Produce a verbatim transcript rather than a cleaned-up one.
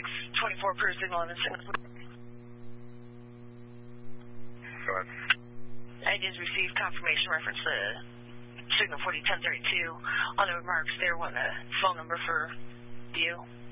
twenty-four per signal and signal. Go ahead. I just received confirmation reference to signal forty ten thirty-two. On the remarks there, want a phone number for you.